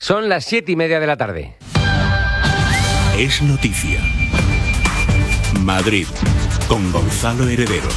Son las 7:30 de la tarde. Es noticia. Madrid, con Gonzalo Heredero.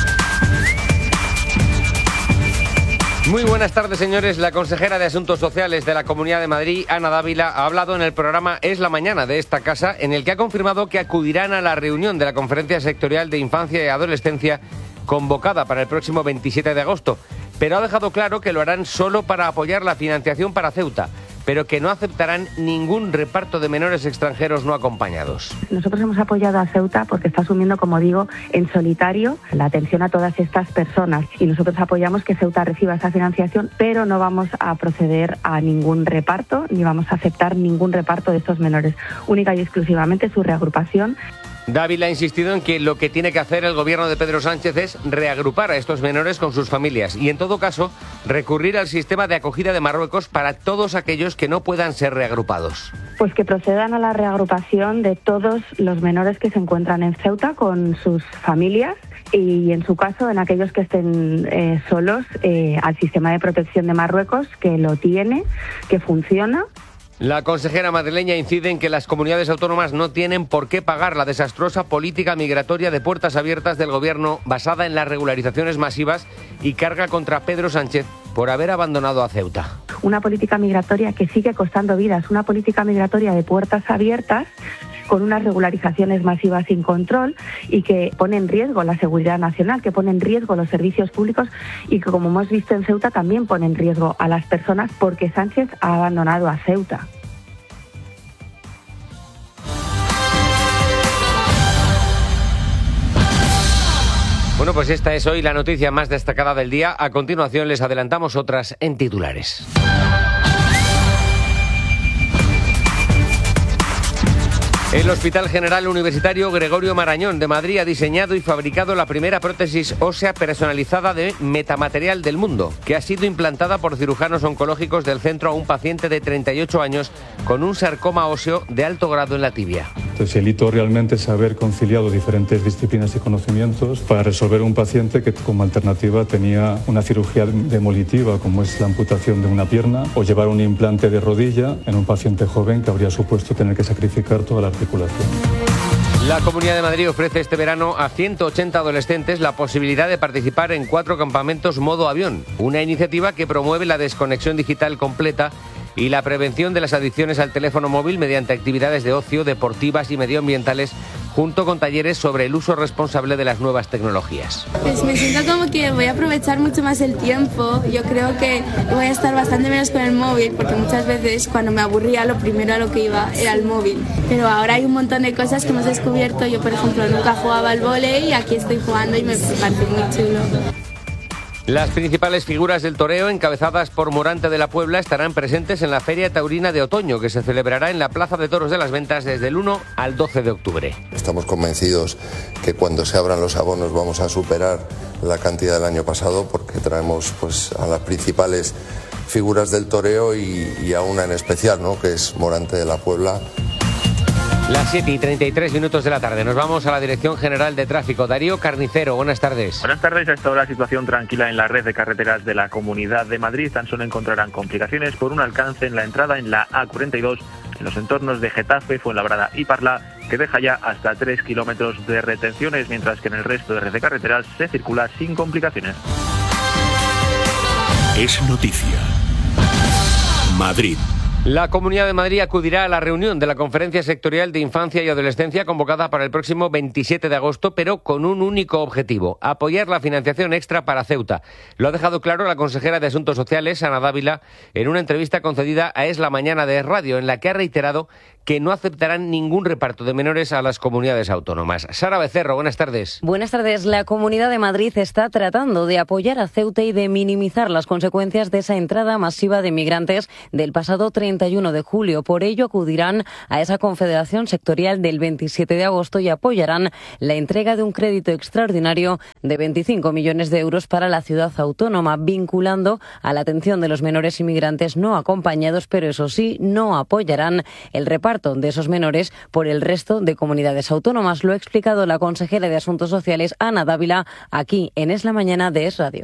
Muy buenas tardes, señores. La consejera de Asuntos Sociales de la Comunidad de Madrid, Ana Dávila, ha hablado en el programa Es la Mañana de esta casa, en el que ha confirmado que acudirán a la reunión de la Conferencia Sectorial de Infancia y Adolescencia convocada para el próximo 27 de agosto. Pero ha dejado claro que lo harán solo para apoyar la financiación para Ceuta, pero que no aceptarán ningún reparto de menores extranjeros no acompañados. Nosotros hemos apoyado a Ceuta porque está asumiendo, como digo, en solitario la atención a todas estas personas, y nosotros apoyamos que Ceuta reciba esa financiación, pero no vamos a proceder a ningún reparto ni vamos a aceptar ningún reparto de estos menores, única y exclusivamente su reagrupación. Dávila ha insistido en que lo que tiene que hacer el gobierno de Pedro Sánchez es reagrupar a estos menores con sus familias y, en todo caso, recurrir al sistema de acogida de Marruecos para todos aquellos que no puedan ser reagrupados. Pues que procedan a la reagrupación de todos los menores que se encuentran en Ceuta con sus familias y, en su caso, en aquellos que estén solos, al sistema de protección de Marruecos, que lo tiene, que funciona. La consejera madrileña incide en que las comunidades autónomas no tienen por qué pagar la desastrosa política migratoria de puertas abiertas del gobierno basada en las regularizaciones masivas, y carga contra Pedro Sánchez por haber abandonado a Ceuta. Una política migratoria que sigue costando vidas, una política migratoria de puertas abiertas con unas regularizaciones masivas sin control y que pone en riesgo la seguridad nacional, que pone en riesgo los servicios públicos y que, como hemos visto en Ceuta, también pone en riesgo a las personas porque Sánchez ha abandonado a Ceuta. Bueno, pues esta es hoy la noticia más destacada del día. A continuación les adelantamos otras en titulares. El Hospital General Universitario Gregorio Marañón de Madrid ha diseñado y fabricado la primera prótesis ósea personalizada de metamaterial del mundo, que ha sido implantada por cirujanos oncológicos del centro a un paciente de 38 años con un sarcoma óseo de alto grado en la tibia. Entonces, el hito realmente es haber conciliado diferentes disciplinas y conocimientos para resolver un paciente que como alternativa tenía una cirugía demolitiva, como es la amputación de una pierna, o llevar un implante de rodilla en un paciente joven que habría supuesto tener que sacrificar toda la articulación. La Comunidad de Madrid ofrece este verano a 180 adolescentes la posibilidad de participar en 4 campamentos modo avión, una iniciativa que promueve la desconexión digital completa y la prevención de las adicciones al teléfono móvil mediante actividades de ocio, deportivas y medioambientales, junto con talleres sobre el uso responsable de las nuevas tecnologías. Pues me siento como que voy a aprovechar mucho más el tiempo. Yo creo que voy a estar bastante menos con el móvil, porque muchas veces cuando me aburría lo primero a lo que iba era el móvil. Pero ahora hay un montón de cosas que hemos descubierto. Yo, por ejemplo, nunca jugaba al vóley y aquí estoy jugando y me parece muy chulo. Las principales figuras del toreo, encabezadas por Morante de la Puebla, estarán presentes en la Feria Taurina de Otoño, que se celebrará en la Plaza de Toros de las Ventas desde el 1 al 12 de octubre. Estamos convencidos que cuando se abran los abonos vamos a superar la cantidad del año pasado, porque traemos pues a las principales figuras del toreo y a una en especial, ¿no?, que es Morante de la Puebla. Las 7:33 de la tarde. Nos vamos a la Dirección General de Tráfico. Darío Carnicero, buenas tardes. Buenas tardes. A esta hora, situación tranquila en la red de carreteras de la Comunidad de Madrid. Tan solo encontrarán complicaciones por un alcance en la entrada en la A42 en los entornos de Getafe, Fuenlabrada y Parla, que deja ya hasta 3 kilómetros de retenciones, mientras que en el resto de red de carreteras se circula sin complicaciones. Es noticia. Madrid. La Comunidad de Madrid acudirá a la reunión de la Conferencia Sectorial de Infancia y Adolescencia convocada para el próximo 27 de agosto, pero con un único objetivo: apoyar la financiación extra para Ceuta. Lo ha dejado claro la consejera de Asuntos Sociales, Ana Dávila, en una entrevista concedida a Es la Mañana de Radio, en la que ha reiterado que no aceptarán ningún reparto de menores a las comunidades autónomas. Sara Becerro, buenas tardes. Buenas tardes. La Comunidad de Madrid está tratando de apoyar a Ceuta y de minimizar las consecuencias de esa entrada masiva de migrantes del pasado 31 de julio. Por ello, acudirán a esa confederación sectorial del 27 de agosto y apoyarán la entrega de un crédito extraordinario de 25 millones de euros para la ciudad autónoma, vinculando a la atención de los menores inmigrantes no acompañados, pero eso sí, no apoyarán el reparto de esos menores por el resto de comunidades autónomas. Lo ha explicado la consejera de Asuntos Sociales, Ana Dávila, aquí en Es la Mañana de Es Radio.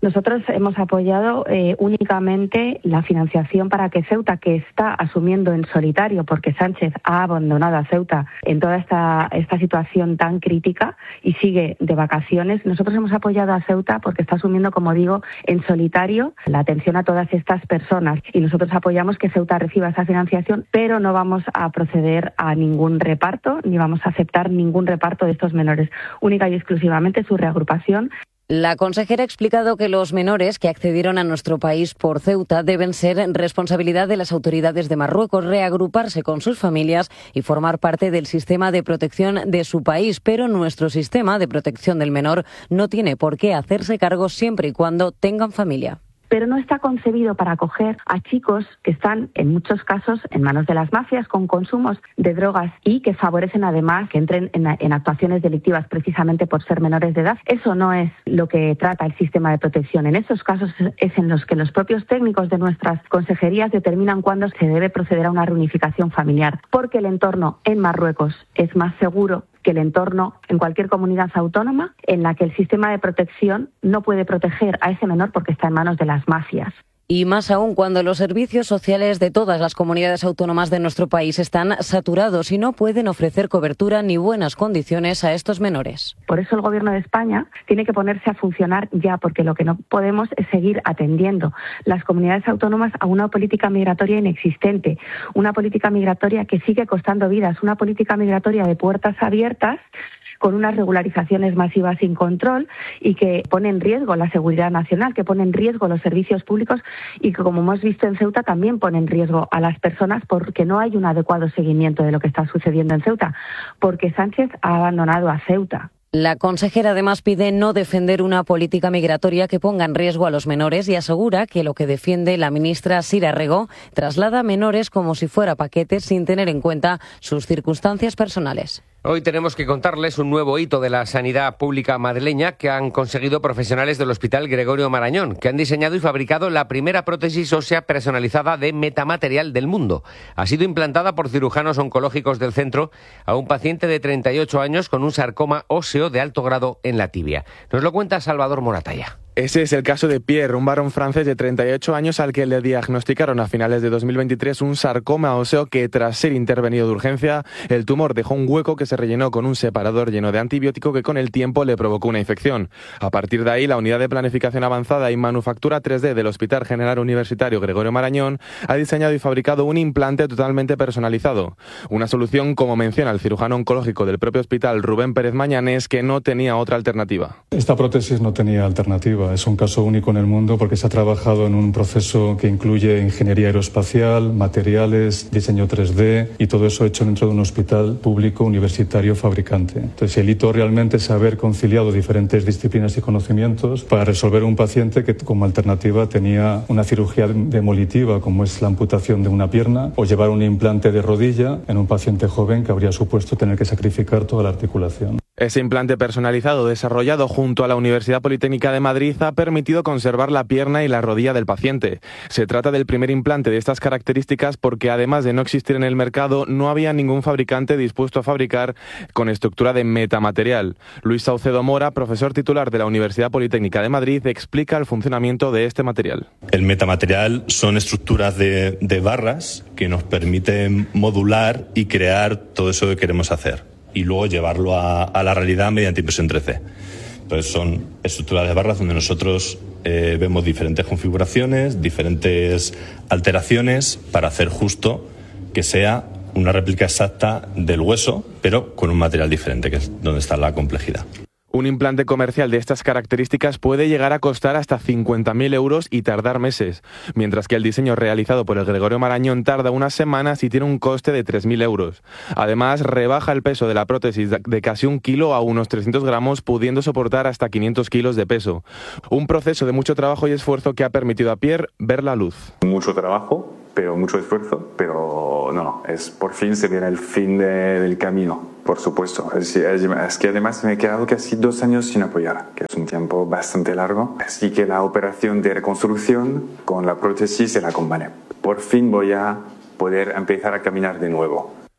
Nosotros hemos apoyado únicamente la financiación para que Ceuta, que está asumiendo en solitario, porque Sánchez ha abandonado a Ceuta en toda esta situación tan crítica y sigue de vacaciones, nosotros hemos apoyado a Ceuta porque está asumiendo, como digo, en solitario la atención a todas estas personas. Y nosotros apoyamos que Ceuta reciba esa financiación, pero no vamos a proceder a ningún reparto, ni vamos a aceptar ningún reparto de estos menores. Única y exclusivamente su reagrupación. La consejera ha explicado que los menores que accedieron a nuestro país por Ceuta deben ser responsabilidad de las autoridades de Marruecos, reagruparse con sus familias y formar parte del sistema de protección de su país. Pero nuestro sistema de protección del menor no tiene por qué hacerse cargo siempre y cuando tengan familia. Pero no está concebido para acoger a chicos que están, en muchos casos, en manos de las mafias con consumos de drogas y que favorecen además que entren en actuaciones delictivas precisamente por ser menores de edad. Eso no es lo que trata el sistema de protección. En esos casos es en los que los propios técnicos de nuestras consejerías determinan cuándo se debe proceder a una reunificación familiar, porque el entorno en Marruecos es más seguro que el entorno en cualquier comunidad autónoma en la que el sistema de protección no puede proteger a ese menor porque está en manos de las mafias. Y más aún cuando los servicios sociales de todas las comunidades autónomas de nuestro país están saturados y no pueden ofrecer cobertura ni buenas condiciones a estos menores. Por eso el Gobierno de España tiene que ponerse a funcionar ya, porque lo que no podemos es seguir atendiendo las comunidades autónomas a una política migratoria inexistente, una política migratoria que sigue costando vidas, una política migratoria de puertas abiertas, con unas regularizaciones masivas sin control y que pone en riesgo la seguridad nacional, que pone en riesgo los servicios públicos y que, como hemos visto en Ceuta, también pone en riesgo a las personas porque no hay un adecuado seguimiento de lo que está sucediendo en Ceuta, porque Sánchez ha abandonado a Ceuta. La consejera además pide no defender una política migratoria que ponga en riesgo a los menores y asegura que lo que defiende la ministra Sira Rego traslada a menores como si fuera paquetes sin tener en cuenta sus circunstancias personales. Hoy tenemos que contarles un nuevo hito de la sanidad pública madrileña que han conseguido profesionales del Hospital Gregorio Marañón, que han diseñado y fabricado la primera prótesis ósea personalizada de metamaterial del mundo. Ha sido implantada por cirujanos oncológicos del centro a un paciente de 38 años con un sarcoma óseo de alto grado en la tibia. Nos lo cuenta Salvador Moratalla. Ese es el caso de Pierre, un varón francés de 38 años al que le diagnosticaron a finales de 2023 un sarcoma óseo que, tras ser intervenido de urgencia, el tumor dejó un hueco que se rellenó con un separador lleno de antibiótico que con el tiempo le provocó una infección. A partir de ahí, la Unidad de Planificación Avanzada y Manufactura 3D del Hospital General Universitario Gregorio Marañón ha diseñado y fabricado un implante totalmente personalizado. Una solución, como menciona el cirujano oncológico del propio hospital, Rubén Pérez Mañanes, que no tenía otra alternativa. Esta prótesis no tenía alternativa. Es un caso único en el mundo porque se ha trabajado en un proceso que incluye ingeniería aeroespacial, materiales, diseño 3D y todo eso hecho dentro de un hospital público universitario fabricante. Entonces, el hito realmente es haber conciliado diferentes disciplinas y conocimientos para resolver un paciente que como alternativa tenía una cirugía demolitiva, como es la amputación de una pierna, o llevar un implante de rodilla en un paciente joven que habría supuesto tener que sacrificar toda la articulación. Ese implante personalizado desarrollado junto a la Universidad Politécnica de Madrid ha permitido conservar la pierna y la rodilla del paciente. Se trata del primer implante de estas características porque, además de no existir en el mercado, no había ningún fabricante dispuesto a fabricar con estructura de metamaterial. Luis Saucedo Mora, profesor titular de la Universidad Politécnica de Madrid, explica el funcionamiento de este material. El metamaterial son estructuras de barras que nos permiten modular y crear todo eso que queremos hacer y luego llevarlo a la realidad mediante impresión 3D. Entonces son estructuras de barras donde nosotros vemos diferentes configuraciones, diferentes alteraciones para hacer justo que sea una réplica exacta del hueso, pero con un material diferente, que es donde está la complejidad. Un implante comercial de estas características puede llegar a costar hasta 50.000 euros y tardar meses, mientras que el diseño realizado por el Gregorio Marañón tarda unas semanas y tiene un coste de 3.000 euros. Además, rebaja el peso de la prótesis de casi 1 kilo a unos 300 gramos, pudiendo soportar hasta 500 kilos de peso. Un proceso de mucho trabajo y esfuerzo que ha permitido a Pierre ver la luz. Mucho trabajo, pero mucho esfuerzo, pero no, por fin se viene el fin del camino, por supuesto. Es que además me he quedado casi 2 años sin apoyar, que es un tiempo bastante largo, así que la operación de reconstrucción con la prótesis se la acompañé. Por fin voy a poder empezar a caminar de nuevo.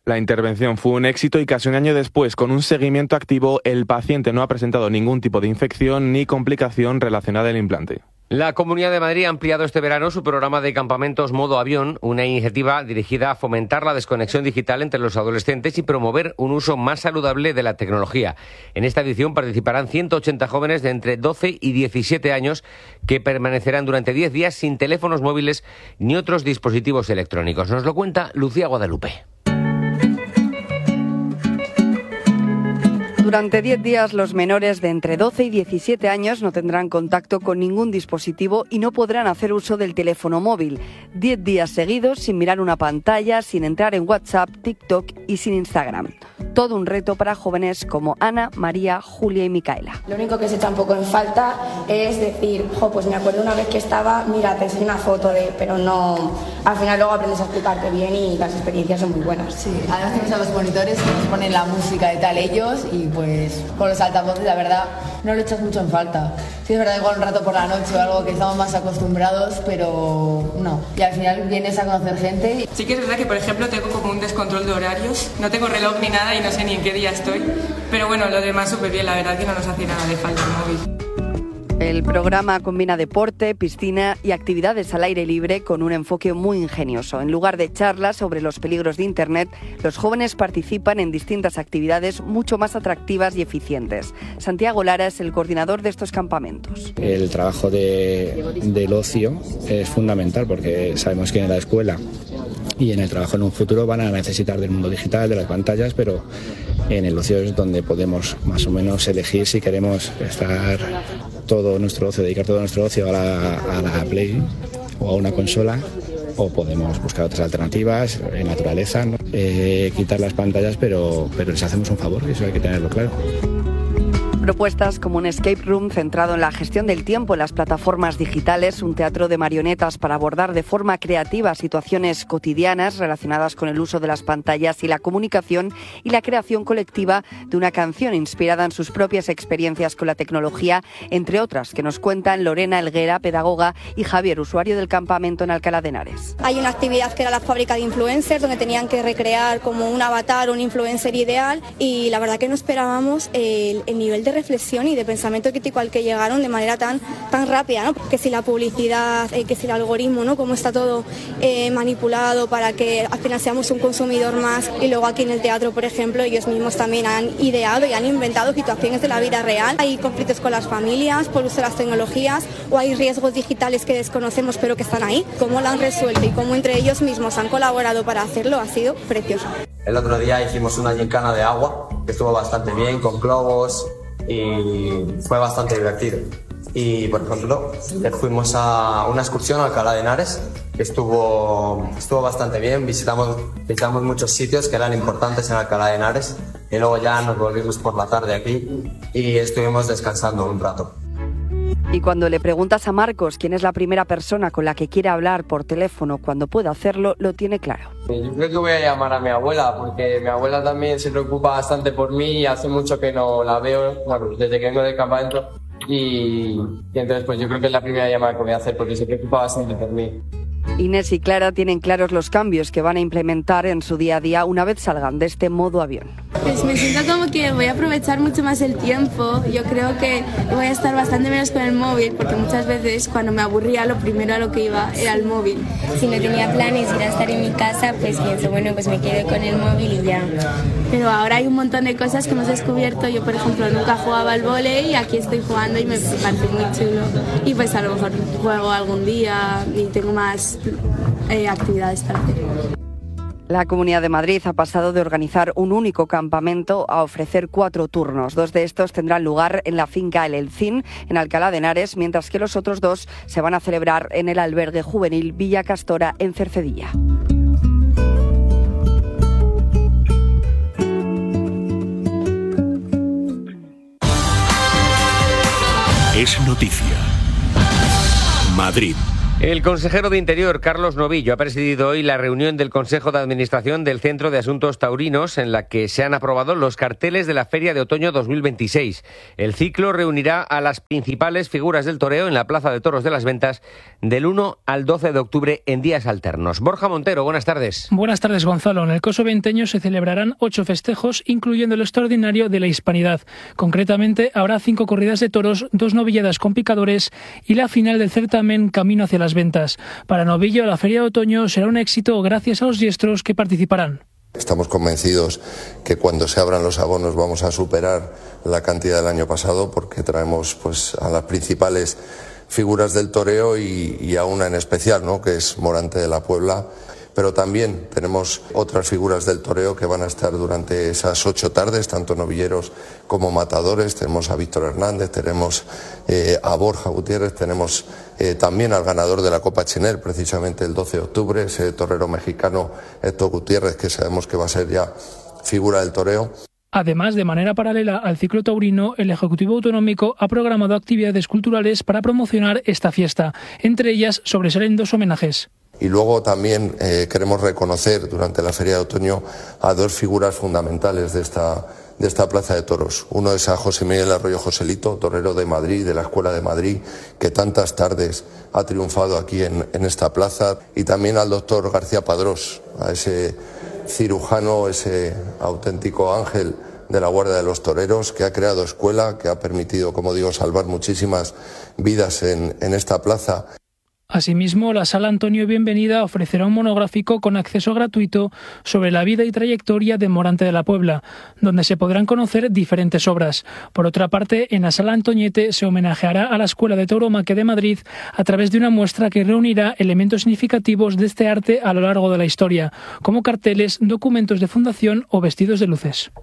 La intervención fue un éxito y casi un año después, con un seguimiento activo, el paciente no ha presentado ningún tipo de infección ni complicación relacionada al implante. La Comunidad de Madrid ha ampliado este verano su programa de campamentos modo avión, una iniciativa dirigida a fomentar la desconexión digital entre los adolescentes y promover un uso más saludable de la tecnología. En esta edición participarán 180 jóvenes de entre 12 y 17 años que permanecerán durante 10 días sin teléfonos móviles ni otros dispositivos electrónicos. Nos lo cuenta Lucía Guadalupe. Durante 10 días los menores de entre 12 y 17 años no tendrán contacto con ningún dispositivo y no podrán hacer uso del teléfono móvil. 10 días seguidos sin mirar una pantalla, sin entrar en WhatsApp, TikTok y sin Instagram. Todo un reto para jóvenes como Ana, María, Julia y Micaela. Lo único que se echa un poco en falta es decir, pues me acuerdo una vez que estaba, mira, te enseño una foto de, pero no, al final luego aprendes a explicarte bien y las experiencias son muy buenas. Sí, además tenemos a los monitores que nos ponen la música de tal ellos y pues con los altavoces la verdad no lo echas mucho en falta. Sí es verdad, igual un rato por la noche o algo que estamos más acostumbrados, pero no. Y al final vienes a conocer gente. Sí que es verdad que por ejemplo tengo como un descontrol de horarios, no tengo reloj ni nada y no sé ni en qué día estoy, pero bueno, lo demás súper bien, la verdad que no nos hace nada de falta el móvil. El programa combina deporte, piscina y actividades al aire libre con un enfoque muy ingenioso. En lugar de charlas sobre los peligros de Internet, los jóvenes participan en distintas actividades mucho más atractivas y eficientes. Santiago Lara es el coordinador de estos campamentos. El trabajo del ocio es fundamental porque sabemos que en la escuela y en el trabajo en un futuro van a necesitar del mundo digital, de las pantallas, pero en el ocio es donde podemos más o menos elegir si queremos estar todo nuestro ocio, dedicar todo nuestro ocio a la Play o a una consola, o podemos buscar otras alternativas en naturaleza, ¿no? Quitar las pantallas, pero les hacemos un favor, eso hay que tenerlo claro. Propuestas como un escape room centrado en la gestión del tiempo en las plataformas digitales, un teatro de marionetas para abordar de forma creativa situaciones cotidianas relacionadas con el uso de las pantallas y la comunicación, y la creación colectiva de una canción inspirada en sus propias experiencias con la tecnología, entre otras que nos cuentan Lorena Helguera, pedagoga, y Javier, usuario del campamento en Alcalá de Henares. Hay una actividad que era la fábrica de influencers, donde tenían que recrear como un avatar, un influencer ideal, y la verdad que no esperábamos el nivel de reflexión y de pensamiento crítico al que llegaron de manera tan rápida, ¿no? Que si la publicidad, que si el algoritmo, ¿no? Cómo está todo manipulado para que al final seamos un consumidor más. Y luego aquí en el teatro, por ejemplo, ellos mismos también han ideado y han inventado situaciones de la vida real. Hay conflictos con las familias por uso de las tecnologías, o hay riesgos digitales que desconocemos pero que están ahí. Cómo lo han resuelto y cómo entre ellos mismos han colaborado para hacerlo ha sido precioso. El otro día hicimos una gincana de agua que estuvo bastante bien, con globos, y fue bastante divertido. Y por ejemplo, fuimos a una excursión a Alcalá de Henares que estuvo bastante bien. Visitamos muchos sitios que eran importantes en Alcalá de Henares y luego ya nos volvimos por la tarde aquí y estuvimos descansando un rato. Y cuando le preguntas a Marcos quién es la primera persona con la que quiere hablar por teléfono cuando puede hacerlo, lo tiene claro. Yo creo que voy a llamar a mi abuela, porque mi abuela también se preocupa bastante por mí y hace mucho que no la veo, bueno, desde que vengo del campamento, y entonces pues yo creo que es la primera llamada que voy a hacer porque se preocupa bastante por mí. Inés y Clara tienen claros los cambios que van a implementar en su día a día una vez salgan de este modo avión. Pues me siento como que voy a aprovechar mucho más el tiempo. Yo creo que voy a estar bastante menos con el móvil, porque muchas veces cuando me aburría lo primero a lo que iba era el móvil. Si no tenía planes ir a estar en mi casa, pues pienso, bueno, pues me quedo con el móvil y ya. Pero ahora hay un montón de cosas que hemos descubierto. Yo, por ejemplo, nunca jugaba al vóley y aquí estoy jugando y me parece muy chulo. Y pues a lo mejor juego algún día y tengo más actividades para hacer. La Comunidad de Madrid ha pasado de organizar un único campamento a ofrecer 4 turnos. 2 de estos tendrán lugar en la finca El Elcín, en Alcalá de Henares, mientras que los otros 2 se van a celebrar en el albergue juvenil Villa Castora, en Cercedilla. Es noticia. Madrid. El consejero de Interior, Carlos Novillo, ha presidido hoy la reunión del Consejo de Administración del Centro de Asuntos Taurinos, en la que se han aprobado los carteles de la Feria de Otoño 2026. El ciclo reunirá a las principales figuras del toreo en la Plaza de Toros de las Ventas del 1 al 12 de octubre en días alternos. Borja Montero, buenas tardes. Buenas tardes, Gonzalo. En el Coso Venteño se celebrarán 8 festejos, incluyendo el extraordinario de la Hispanidad. Concretamente, habrá 5 corridas de toros, 2 novilladas con picadores y la final del certamen Camino hacia las Ventas. Para Novillo, la Feria de Otoño será un éxito gracias a los diestros que participarán. Estamos convencidos que cuando se abran los abonos vamos a superar la cantidad del año pasado, porque traemos pues a las principales figuras del toreo y a una en especial, ¿no?, que es Morante de la Puebla. Pero también tenemos otras figuras del toreo que van a estar durante esas 8 tardes, tanto novilleros como matadores. Tenemos a Víctor Hernández, tenemos a Borja Gutiérrez, tenemos también al ganador de la Copa Chinel, precisamente el 12 de octubre, ese torero mexicano Héctor Gutiérrez, que sabemos que va a ser ya figura del toreo. Además, de manera paralela al ciclo taurino, el Ejecutivo Autonómico ha programado actividades culturales para promocionar esta fiesta. Entre ellas sobresalen 2 homenajes. Y luego también queremos reconocer durante la Feria de Otoño a 2 figuras fundamentales de esta Plaza de Toros. Uno es a José Miguel Arroyo Joselito, torero de Madrid, de la Escuela de Madrid, que tantas tardes ha triunfado aquí en esta plaza. Y también al doctor García Padrós, a ese cirujano, ese auténtico ángel de la Guardia de los Toreros, que ha creado escuela, que ha permitido, como digo, salvar muchísimas vidas en esta plaza. Asimismo, la Sala Antonio Bienvenida ofrecerá un monográfico con acceso gratuito sobre la vida y trayectoria de Morante de la Puebla, donde se podrán conocer diferentes obras. Por otra parte, en la Sala Antoñete se homenajeará a la Escuela de Tauromaquia de Madrid a través de una muestra que reunirá elementos significativos de este arte a lo largo de la historia, como carteles, documentos de fundación o vestidos de luces.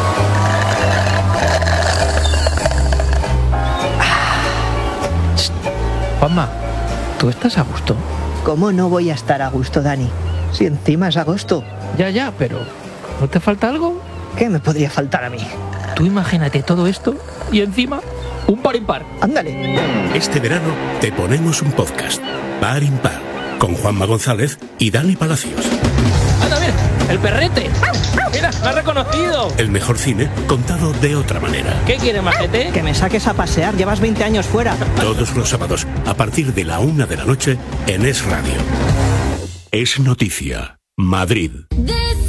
Juanma, ¿tú estás a gusto? ¿Cómo no voy a estar a gusto, Dani? Si encima es agosto. Ya, pero ¿no te falta algo? ¿Qué me podría faltar a mí? Tú imagínate todo esto y encima un par impar. Ándale. Este verano te ponemos un podcast, Par Impar, con Juanma González y Dani Palacios. ¡Anda, mira! ¡El perrete! ¡Mira, me ha reconocido! El mejor cine contado de otra manera. ¿Qué quieres, majete? Que me saques a pasear, llevas 20 años fuera. Todos los sábados, a partir de la 1 de la noche, en Es Radio. Es Noticia, Madrid.